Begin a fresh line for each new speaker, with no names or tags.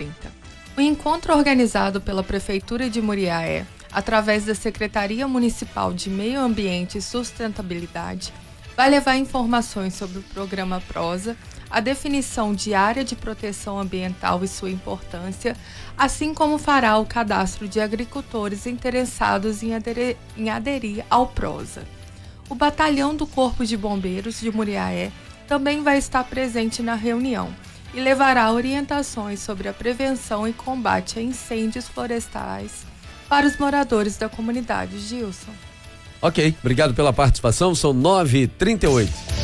30. O encontro organizado pela Prefeitura de Muriaé, através da Secretaria Municipal de Meio Ambiente e Sustentabilidade, vai levar informações sobre o programa PROSA, a definição de área de proteção ambiental e sua importância, assim como fará o cadastro de agricultores interessados em aderir ao PROSA. O Batalhão do Corpo de Bombeiros de Muriaé também vai estar presente na reunião e levará orientações sobre a prevenção e combate a incêndios florestais para os moradores da comunidade. Gilson.
Ok, obrigado pela participação, são 9h38.